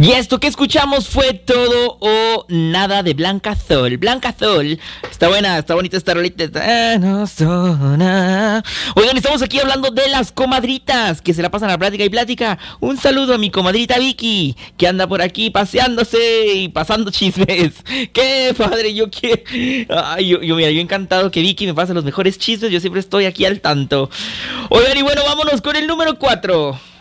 Y esto que escuchamos fue Todo o Nada de Blanca Azul. Blanca Azul. Está buena, está bonita esta rolita. Oigan, estamos aquí hablando de las comadritas que se la pasan a plática y plática. Un saludo a mi comadrita Vicky, que anda por aquí paseándose y pasando chismes. ¡Qué padre! Mira, yo encantado que Vicky me pase los mejores chismes. Yo siempre estoy aquí al tanto. Oigan, y bueno, vámonos con el número 4.